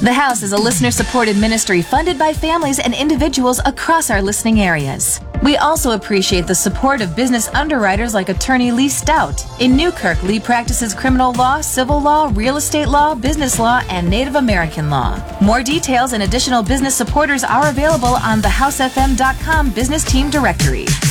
The House is a listener-supported ministry funded by families and individuals across our listening areas. We also appreciate the support of business underwriters like attorney Lee Stout. In Newkirk, Lee practices criminal law, civil law, real estate law, business law, and Native American law. More details and additional business supporters are available on thehousefm.com business team directory.